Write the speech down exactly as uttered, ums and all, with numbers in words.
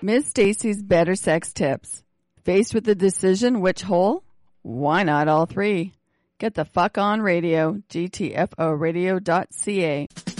Miz Stacy's Better Sex Tips. Faced with the decision which hole? Why not all three? Get the fuck on radio, G T F O radio dot C A.